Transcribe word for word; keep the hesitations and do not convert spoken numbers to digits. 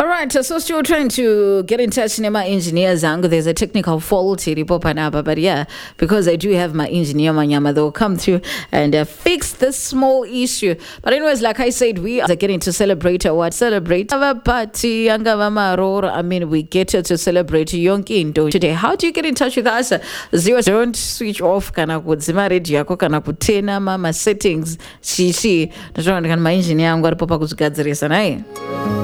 All right, so still trying to get in touch with my engineer Zango. There's a technical fault here, but yeah, because I do have my engineer Manyama, they'll come through and uh, fix this small issue. But anyways, like I said, we are getting to celebrate uh, what? Celebrate our party. I mean, we get to celebrate Yonkindo today. How do you get in touch with us? Zero, don't switch off kana kudzima radio yako kana kutena mama settings. Shishi. Ndachona kana my engineer angwa popa kuzigadzirisa naye.